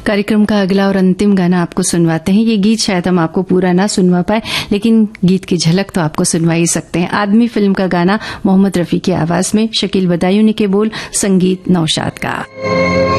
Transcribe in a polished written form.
कार्यक्रम का अगला और अंतिम गाना आपको सुनवाते हैं। ये गीत शायद हम आपको पूरा ना सुनवा पाए, लेकिन गीत की झलक तो आपको सुनवा ही सकते हैं। आदमी फिल्म का गाना मोहम्मद रफी की आवाज में, शकील बदायूनी के बोल, संगीत नौशाद का।